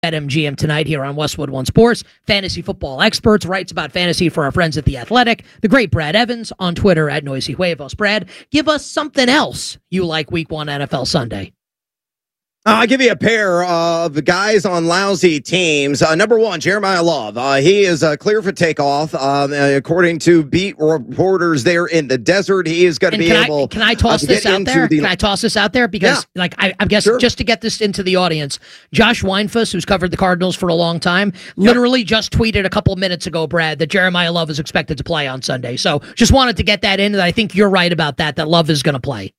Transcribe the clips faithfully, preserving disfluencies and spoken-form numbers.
BetMGM tonight here on Westwood One Sports. Fantasy football experts, writes about fantasy for our friends at The Athletic. The great Brad Evans on Twitter at Noisy Huevos. Brad, give us something else you like week one N F L Sunday. Uh, I'll give you a pair of guys on lousy teams. Uh, number one, Jeremiah Love. Uh, he is uh, clear for takeoff. Um, uh, according to beat reporters there in the desert, he is going to be can able. I, can I toss uh, this out there? The, can I toss this out there? Because, yeah. like, I, I guess sure. just to get this into the audience, Josh Weinfuss, who's covered the Cardinals for a long time, literally yep. just tweeted a couple of minutes ago, Brad, that Jeremiah Love is expected to play on Sunday. So just wanted to get that in. And I think you're right about that, that Love is going to play.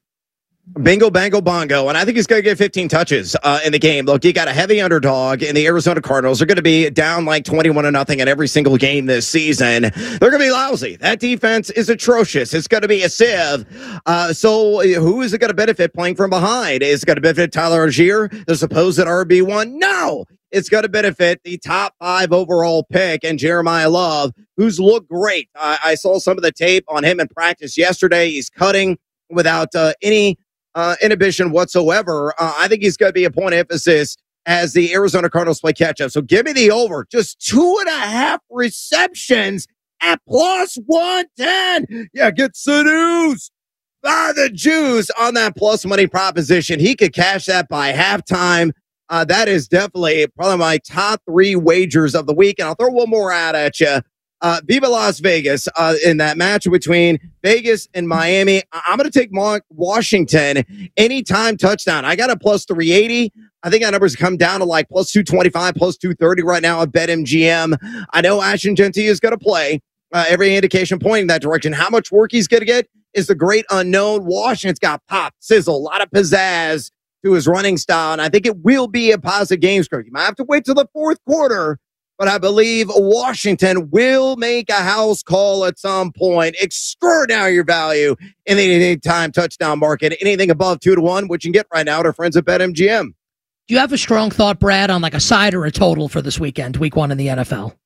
Bingo, bango, bongo. And I think he's going to get fifteen touches uh, in the game. Look, you got a heavy underdog in the Arizona Cardinals. They're going to be down like twenty-one to nothing in every single game this season. They're going to be lousy. That defense is atrocious. It's going to be a sieve. Uh, so who is it going to benefit playing from behind? Is it going to benefit Tyler Algier, the supposed R B one? No. It's going to benefit the top five overall pick and Jeremiah Love, who's looked great. I, I saw some of the tape on him in practice yesterday. He's cutting without uh, any Uh, inhibition whatsoever. Uh, I think he's going to be a point of emphasis as the Arizona Cardinals play catch up. So give me the over. Just two and a half receptions at plus one ten. Yeah, get seduced by the Jews on that plus money proposition. He could cash that by halftime. Uh, that is definitely probably my top three wagers of the week. And I'll throw one more out at you. Uh, Viva Las Vegas uh, in that match between Vegas and Miami. I- I'm going to take Mo- Washington anytime touchdown. I got a plus three eighty. I think that number's come down to like plus two twenty-five, plus two thirty right now at BetMGM. I know Ashton Genty is going to play. Uh, every indication pointing that direction. How much work he's going to get is the great unknown. Washington's got pop, sizzle, a lot of pizzazz to his running style, and I think it will be a positive game script. You might have to wait till the fourth quarter, but I believe Washington will make a house call at some point. Extraordinary value in the anytime touchdown market. Anything above two to one, which you can get right now at our friends at BetMGM. Do you have a strong thought, Brad, on like a side or a total for this weekend, week one in the N F L?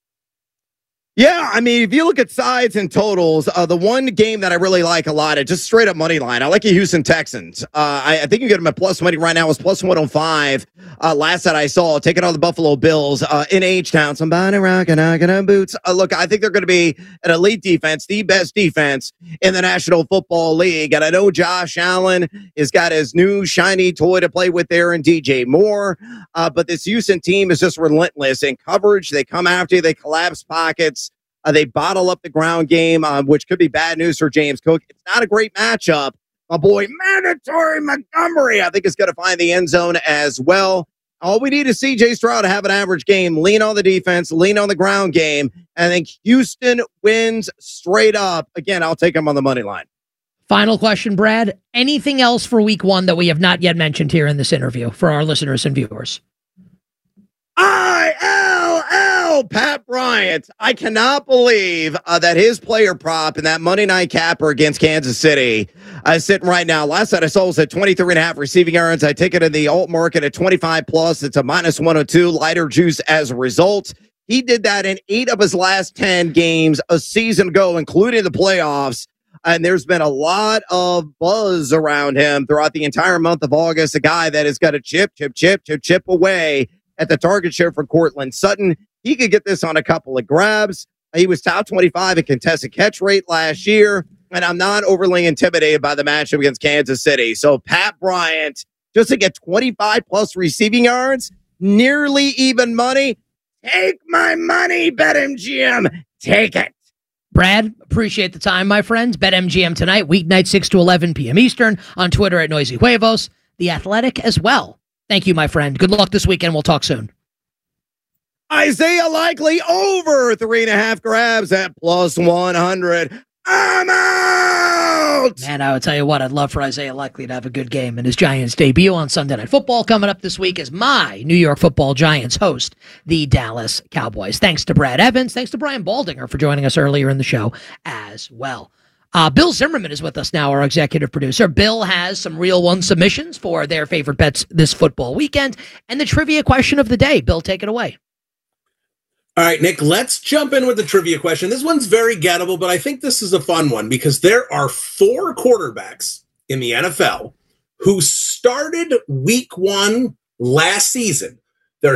Yeah, I mean, if you look at sides and totals, uh, the one game that I really like a lot, it's just straight up money line. I like the Houston Texans. Uh, I, I think you get them at plus money right now. It's plus one oh five. Uh, last that I saw, taking on the Buffalo Bills uh, in H-Town. Somebody rocking, rocking on boots. Uh, look, I think they're going to be an elite defense, the best defense in the National Football League. And I know Josh Allen has got his new shiny toy to play with there in D J Moore. Uh, but this Houston team is just relentless in coverage. They come after you. They collapse pockets. Uh, they bottle up the ground game, um, which could be bad news for James Cook. It's not a great matchup. My boy, Mandatory Montgomery, I think is going to find the end zone as well. All we need is C J Stroud to have an average game, lean on the defense, lean on the ground game. And I think Houston wins straight up. Again, I'll take them on the money line. Final question, Brad. Anything else for week one that we have not yet mentioned here in this interview for our listeners and viewers? I L L Pat Bryant. I cannot believe uh, that his player prop in that Monday night capper against Kansas City is sitting right now. Last night I saw was at twenty-three and a half receiving yards. I take it in the alt market at twenty-five plus. It's a minus one oh two, lighter juice as a result. He did that in eight of his last ten games a season ago, including the playoffs. And there's been a lot of buzz around him throughout the entire month of August. A guy that has got a chip, chip, chip, chip, chip away at the target share for Cortland Sutton. He could get this on a couple of grabs. He was top twenty-five in contested catch rate last year, and I'm not overly intimidated by the matchup against Kansas City. So Pat Bryant, just to get twenty-five plus receiving yards, nearly even money. Take my money, BetMGM. Take it. Brad, appreciate the time, my friends. BetMGM tonight, weeknight, six to eleven p.m. Eastern, on Twitter at Noisy Huevos. The Athletic as well. Thank you, my friend. Good luck this weekend. We'll talk soon. Isaiah Likely over three and a half grabs at plus one hundred. I'm out! Man, I would tell you what, I'd love for Isaiah Likely to have a good game in his Giants debut on Sunday Night Football. Coming up this week is my New York Football Giants host, the Dallas Cowboys. Thanks to Brad Evans. Thanks to Brian Baldinger for joining us earlier in the show as well. Uh, Bill Zimmerman is with us now, our executive producer. Bill has some Real One submissions for their favorite bets this football weekend. And the trivia question of the day. Bill, take it away. All right, Nick, let's jump in with the trivia question. This one's very gettable, but I think this is a fun one because there are four quarterbacks in the N F L who started week one last season